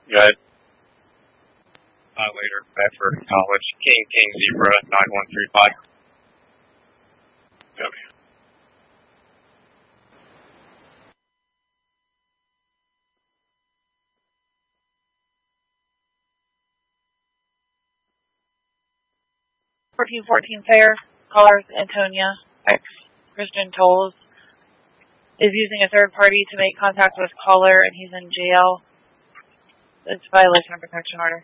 Go ahead. Later, Bedford College, King Zebra 9135. Copy. Fair, caller Antonia X Christian Tolles is using a third party to make contact with caller, and he's in jail. It's a violation of protection order.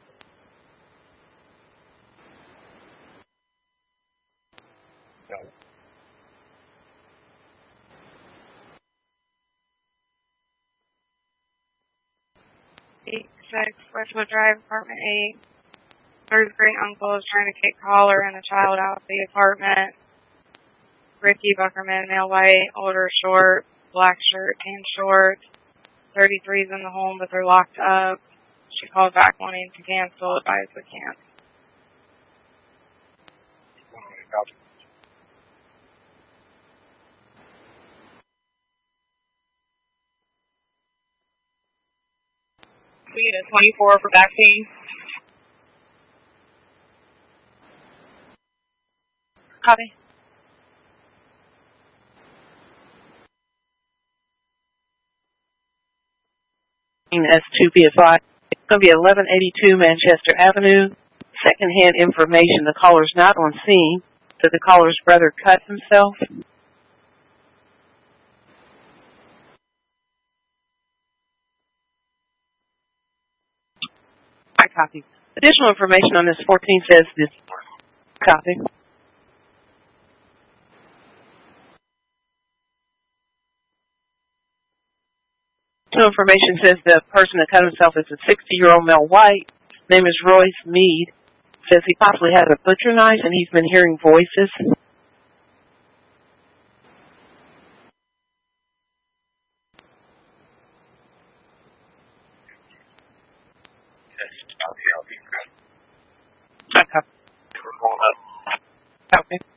Eight six Westwood Drive, apartment 8. Third great uncle is trying to kick caller and the child out of the apartment. Ricky Buckerman, male white, older, short, black shirt, tan short. 33's in the home, but they're locked up. She called back wanting to cancel, advised we can't. We get a 24 for vaccine. Copy. S2PFI. It's going to be 1182 Manchester Avenue. Secondhand information. The caller's not on scene. Did the caller's brother cut himself? I copy. Additional information on this 14 says this. Copy. Additional information says the person that cut himself is a 60-year-old male white. Name is Royce Mead. Says he possibly has a butcher knife and he's been hearing voices. I copy. We're pulling up. Okay.